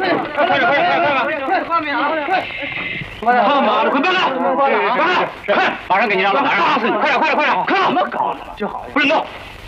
他妈的，快搬开！快，马上给你让到哪儿？打死你！快点！怎么搞的？就好，不准动！